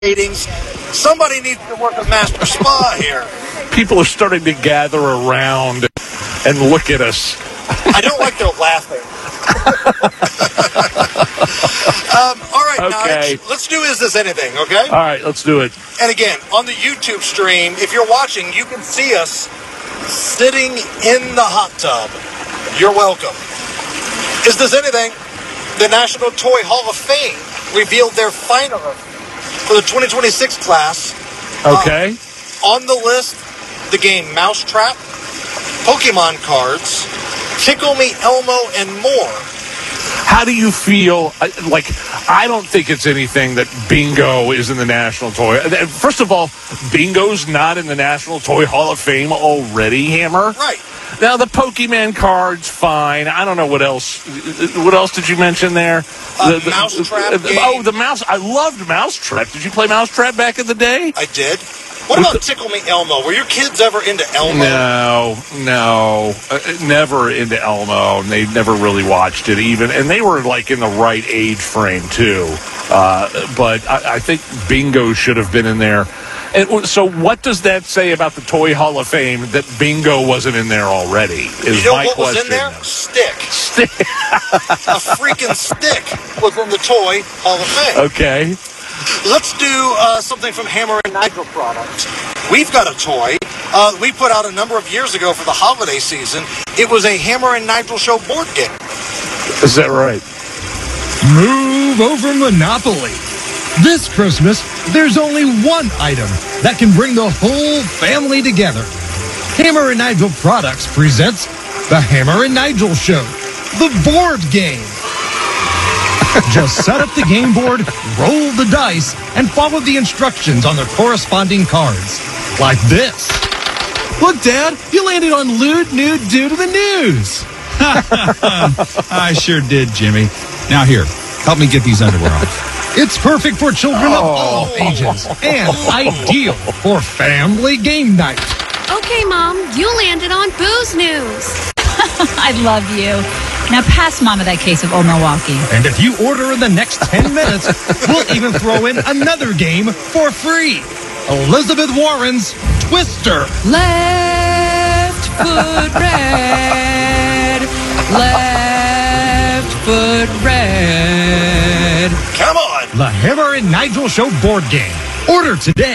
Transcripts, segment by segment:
ratings. Somebody needs to work a master spa here. People are starting to gather around and look at us. I don't like their laughing. All right, okay. Nige, let's do Is This Anything, okay? All right, let's do it. And again, on the YouTube stream, if you're watching, you can see us sitting in the hot tub. You're welcome. Is This Anything? The National Toy Hall of Fame revealed their finalists for the 2026 class. Okay. On the list, the game Mousetrap, Pokemon cards, Tickle Me Elmo, and more. How do you feel? I don't think it's anything that Bingo is in the National Toy. First of all, Bingo's not in the National Toy Hall of Fame already, Hammer. Right. Now, the Pokemon cards, fine. I don't know what else. What else did you mention there? Mousetrap game. Oh, the mouse. I loved Mousetrap. Did you play Mousetrap back in the day? I did. What about Tickle Me Elmo? Were your kids ever into Elmo? No. Never into Elmo. They never really watched it even. And they were like in the right age frame, too. But I think Bingo should have been in there. And so what does that say about the Toy Hall of Fame that Bingo wasn't in there already? You know what was in there? Stick. A freaking stick was in the Toy Hall of Fame. Okay. Let's do something from Hammer and Nigel products. We've got a toy we put out a number of years ago for the holiday season. It was a Hammer and Nigel Show board game. Is that right? Move over Monopoly. This Christmas, there's only one item that can bring the whole family together. Hammer and Nigel Products presents the Hammer and Nigel Show, the board game. Just set up the game board, roll the dice, and follow the instructions on the corresponding cards. Like this. Look, Dad, you landed on Lewd Nude Due to the News. I sure did, Jimmy. Now here, help me get these underwear off. It's perfect for children of all ages and ideal for family game night. Okay, Mom, you landed on Booze News. I love you. Now pass Mama that case of Old Milwaukee. And if you order in the next 10 minutes, we'll even throw in another game for free. Elizabeth Warren's Twister. Left foot red. Left foot red. Come on. The Hammer and Nigel Show board game. Order today.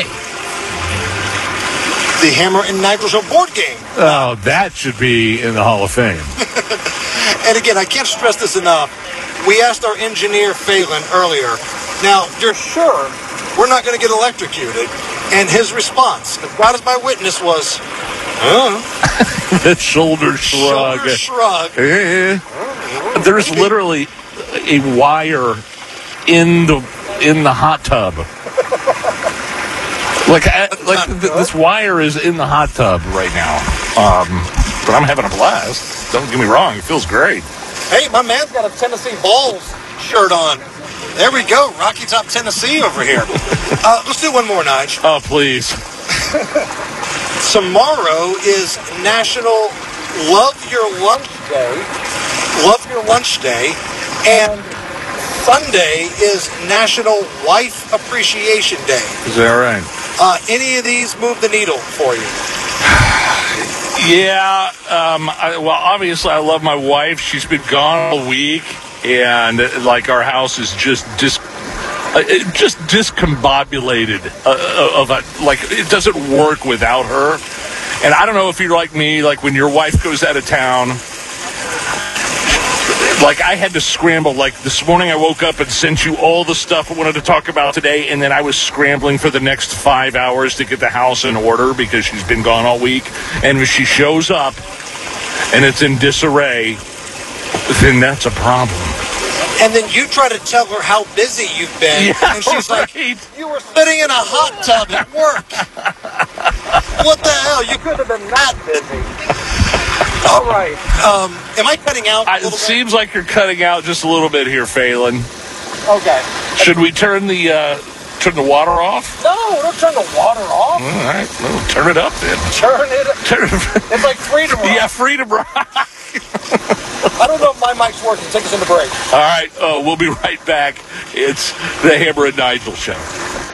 The Hammer and Nigel Show board game. Oh, that should be in the Hall of Fame. And again, I can't stress this enough. We asked our engineer, Phelan, earlier, now, you're sure we're not going to get electrocuted? And his response, as God is my witness, was, The shoulder shrug. Shoulder shrug. There's literally a wire in the hot tub. This wire is in the hot tub right now. But I'm having a blast. Don't get me wrong. It feels great. Hey, my man's got a Tennessee Balls shirt on. There we go. Rocky Top, Tennessee over here. Let's do one more, Nige. Oh, please. Tomorrow is National Love Your Lunch Day. Love Your Lunch Day. And Sunday is National Wife Appreciation Day. Is that right? Any of these move the needle for you? Yeah. Well, obviously, I love my wife. She's been gone all week, and our house is just discombobulated. It doesn't work without her. And I don't know if you're like me. Like when your wife goes out of town. I had to scramble. This morning I woke up and sent you all the stuff I wanted to talk about today, and then I was scrambling for the next 5 hours to get the house in order because she's been gone all week. And if she shows up and it's in disarray, then that's a problem. And then you try to tell her how busy you've been, and she's like, you were sitting in a hot tub at work. What the hell? You could have been that busy. All right. Am I cutting out a little bit? It seems like you're cutting out just a little bit here, Phelan. Okay. Should we turn the water off? No, don't turn the water off. All right. Well, turn it up then. Turn it up. It's like Freedom Rock. Yeah, Freedom Rock. I don't know if my mic's working. Take us in the break. All right. We'll be right back. It's the Hammer and Nigel Show.